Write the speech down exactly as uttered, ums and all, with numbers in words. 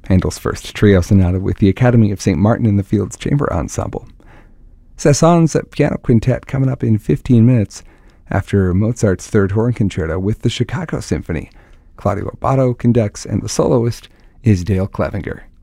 Handel's first trio sonata with the Academy of Saint Martin in the Fields Chamber Ensemble. Saint-Saëns Piano Quintet coming up in fifteen minutes after Mozart's Third Horn Concerto with the Chicago Symphony. Claudio Abbado conducts, and the soloist is Dale Clevenger.